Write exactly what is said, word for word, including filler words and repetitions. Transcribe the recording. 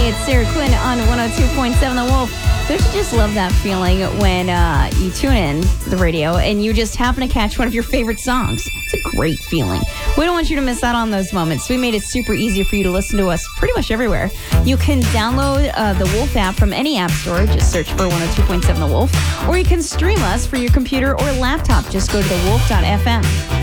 It's Sarah Quinn on one oh two point seven The Wolf. Don't you just love that feeling when uh, you tune in to the radio and you just happen to catch one of your favorite songs? It's a great feeling. We don't want you to miss out on those moments. We made it super easy for you to listen to us pretty much everywhere. You can download uh, the Wolf app from any app store. Just search for one oh two point seven The Wolf. Or you can stream us for your computer or laptop. Just go to the wolf dot f m.